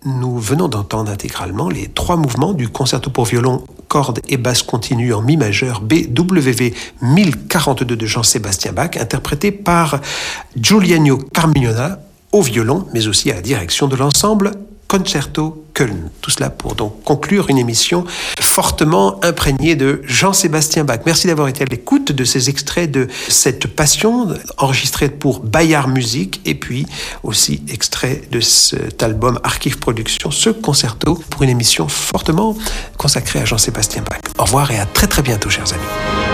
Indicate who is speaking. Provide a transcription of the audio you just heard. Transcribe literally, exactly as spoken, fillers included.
Speaker 1: nous venons d'entendre intégralement les trois mouvements du concerto pour violon, cordes et basse continue en mi majeur B W V mille quarante-deux de Jean-Sébastien Bach, interprété par Giuliano Carmignona au violon, mais aussi à la direction de l'ensemble Concerto Köln. Tout cela pour donc conclure une émission fortement imprégnée de Jean-Sébastien Bach. Merci d'avoir été à l'écoute de ces extraits de cette passion enregistrée pour Bayard Musique et puis aussi extrait de cet album Archive Productions, ce concerto pour une émission fortement consacrée à Jean-Sébastien Bach. Au revoir et à très très bientôt, chers amis.